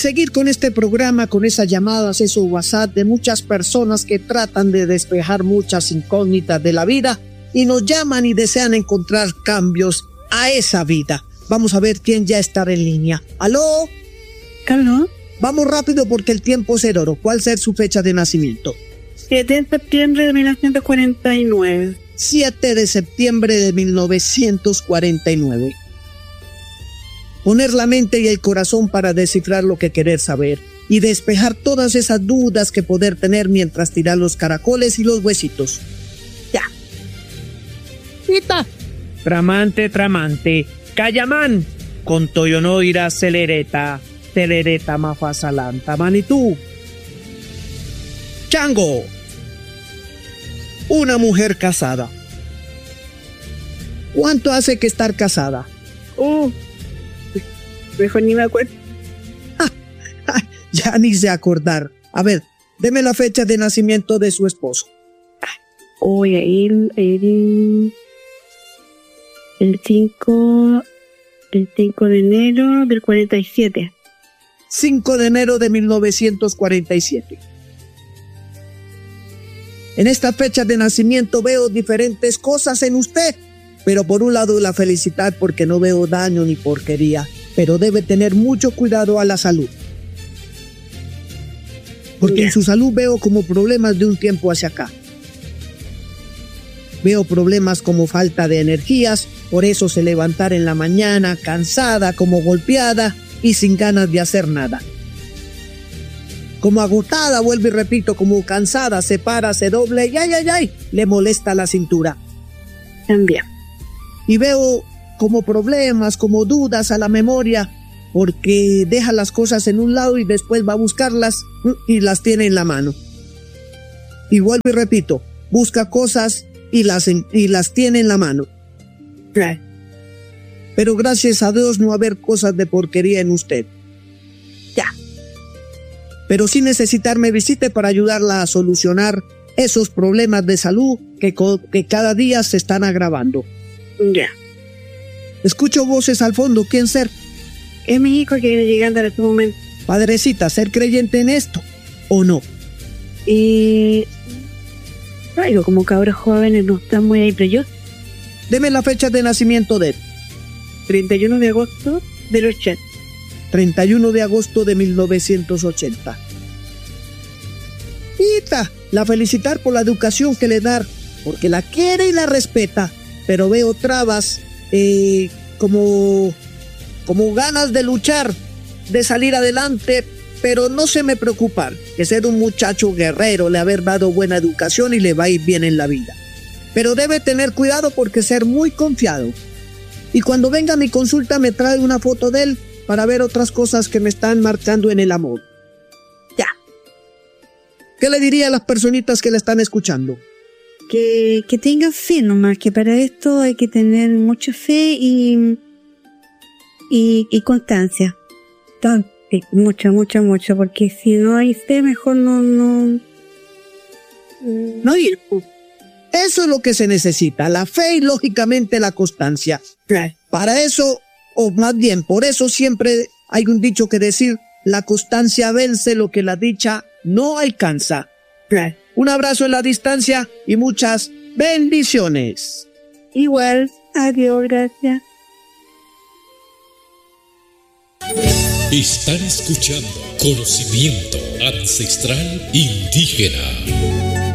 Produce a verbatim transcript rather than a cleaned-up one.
seguir con este programa, con esas llamadas, esos WhatsApp de muchas personas que tratan de despejar muchas incógnitas de la vida y nos llaman y desean encontrar cambios a esa vida. Vamos a ver quién ya está en línea. ¿Aló? ¿Aló? Vamos rápido porque el tiempo es oro. ¿Cuál será su fecha de nacimiento? siete de septiembre de mil novecientos cuarenta y nueve. siete de septiembre de mil novecientos cuarenta y nueve. Poner la mente y el corazón para descifrar lo que querer saber y despejar todas esas dudas que poder tener mientras tirar los caracoles y los huesitos. Ya. Ita. Tramante, tramante. Cayamán. Con toyonoira celereta. Celereta mafasalanta. Manitú. Chango. Una mujer casada. ¿Cuánto hace que estar casada? Uh, mejor ni me acuerdo. Ah, ya ni se acordar. A ver, deme la fecha de nacimiento de su esposo. Oye, el, el, el cinco, el cinco de enero del cuarenta y siete. cinco de enero de mil novecientos cuarenta y siete. En esta fecha de nacimiento veo diferentes cosas en usted, pero por un lado la felicidad porque no veo daño ni porquería, pero debe tener mucho cuidado a la salud. Porque yeah. En su salud veo como problemas de un tiempo hacia acá. Veo problemas como falta de energías, por eso se levantar en la mañana cansada, como golpeada y sin ganas de hacer nada. Como agotada, vuelvo y repito, como cansada, se para, se doble y ay, ay, ay, le molesta la cintura. También. Y veo como problemas, como dudas a la memoria, porque deja las cosas en un lado y después va a buscarlas y las tiene en la mano. Y vuelvo y repito, busca cosas y las, en, y las tiene en la mano. Right. Pero gracias a Dios no va a haber cosas de porquería en usted. Ya. Pero sí necesitar me visite para ayudarla a solucionar esos problemas de salud que, que cada día se están agravando. Ya. Yeah. Escucho voces al fondo. ¿Quién ser? Es mi hijo que viene llegando en este momento. Padrecita, ¿ser creyente en esto o no? Y... Traigo como cabros jóvenes, no están muy ahí, pero yo... Deme la fecha de nacimiento de él. treinta y uno de agosto del ochenta. treinta y uno de agosto de mil novecientos ochenta. Ita, la felicitar por la educación que le da, porque la quiere y la respeta, pero veo trabas, eh, como, como ganas de luchar, de salir adelante, pero no se me preocupar, que ser un muchacho guerrero, le haber dado buena educación y le va a ir bien en la vida. Pero debe tener cuidado porque ser muy confiado. Y cuando venga a mi consulta me trae una foto de él para ver otras cosas que me están marcando en el amor. Ya. ¿Qué le diría a las personitas que le están escuchando? Que, que tengan fe nomás, que para esto hay que tener mucha fe y, y, y constancia. Entonces, mucha, mucha, mucha, porque si no hay fe, mejor no, no, no ir. Eso es lo que se necesita, la fe y lógicamente la constancia. Right. Para eso, o más bien, por eso siempre hay un dicho que decir, la constancia vence lo que la dicha no alcanza. Right. Un abrazo en la distancia y muchas bendiciones. Igual, adiós, gracias. Están escuchando Conocimiento Ancestral Indígena.